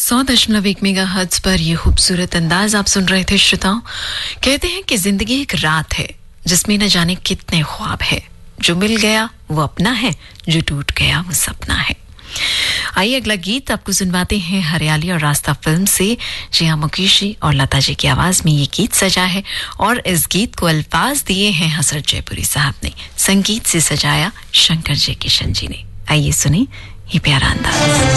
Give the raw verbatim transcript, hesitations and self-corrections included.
सौ दशमलव एक मेगा हर्ट्ज पर यह खूबसूरत अंदाज आप सुन रहे थे श्रोताओं। कहते हैं कि जिंदगी एक रात है जिसमें न जाने कितने ख्वाब है। जो मिल गया वो अपना है, जो टूट गया वो सपना है। आइए अगला गीत आपको सुनवाते हैं हरियाली और रास्ता फिल्म से। जी हाँ, मुकेश जी और लता जी की आवाज में ये गीत सजा है और इस गीत को अल्फाज दिए हैं हसरत जयपुरी साहब ने, संगीत से सजाया शंकर जय किशन जी ने। आइए सुने ये प्यारा अंदाज।